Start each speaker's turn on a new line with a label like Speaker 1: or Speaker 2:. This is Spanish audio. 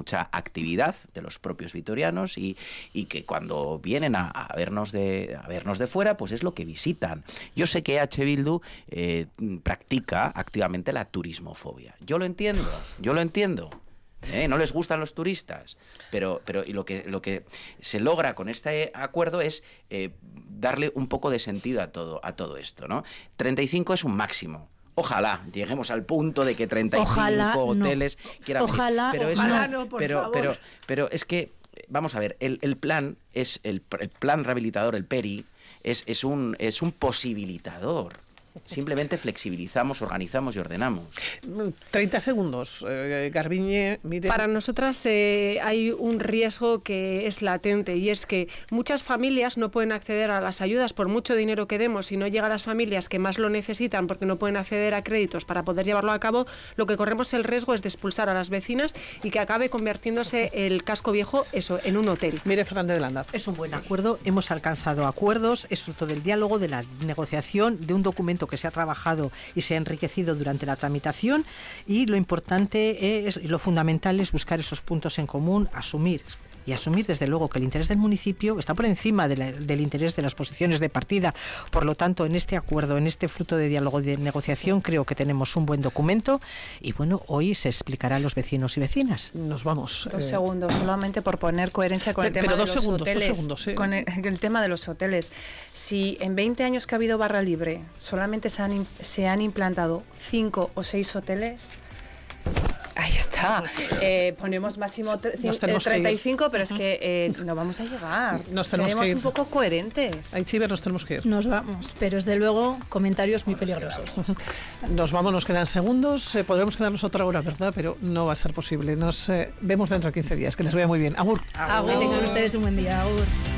Speaker 1: mucha actividad de los propios vitorianos y que cuando vienen a vernos de fuera, pues es lo que visitan. Yo sé que EH Bildu practica activamente la turismofobia. Yo lo entiendo. No les gustan los turistas, pero y lo que se logra con este acuerdo es darle un poco de sentido a todo esto, ¿no? 35 es un máximo. Ojalá lleguemos al punto de que 35 hoteles quieran venir. Pero es que, vamos a ver, el plan es el plan rehabilitador, el PERI, es un posibilitador. Simplemente flexibilizamos, organizamos y ordenamos.
Speaker 2: 30 segundos, Garbiñe, mire.
Speaker 3: Para nosotras hay un riesgo que es latente, y es que muchas familias no pueden acceder a las ayudas por mucho dinero que demos. Si no llega a las familias que más lo necesitan porque no pueden acceder a créditos para poder llevarlo a cabo, lo que corremos el riesgo es de expulsar a las vecinas y que acabe convirtiéndose el casco viejo en un hotel.
Speaker 2: Mire, Fernández de Landa.
Speaker 4: Es un buen acuerdo, hemos alcanzado acuerdos, es fruto del diálogo, de la negociación, de un documento que se ha trabajado y se ha enriquecido durante la tramitación, y lo importante y lo fundamental es buscar esos puntos en común, asumir desde luego que el interés del municipio está por encima del interés de las posiciones de partida. Por lo tanto, en este acuerdo, en este fruto de diálogo y de negociación, creo que tenemos un buen documento y bueno, hoy se explicará a los vecinos y vecinas.
Speaker 2: Nos vamos.
Speaker 5: 2 segundos, solamente por poner coherencia con el tema de los hoteles.
Speaker 2: 2 segundos,
Speaker 5: con el tema de los hoteles. Si en 20 años que ha habido barra libre solamente se han implantado 5 o 6 hoteles, ahí está. Ponemos máximo 35, pero es que no vamos a llegar. Seremos un poco coherentes.
Speaker 2: Aitziber, nos tenemos que ir.
Speaker 6: Nos vamos, pero desde luego comentarios muy peligrosos.
Speaker 2: Nos vamos, nos quedan segundos. Podremos quedarnos otra hora, ¿verdad? Pero no va a ser posible. Nos vemos dentro de 15 días. Que les vaya muy bien. Agur.
Speaker 6: Agur. Que tengan ustedes un buen día. Agur.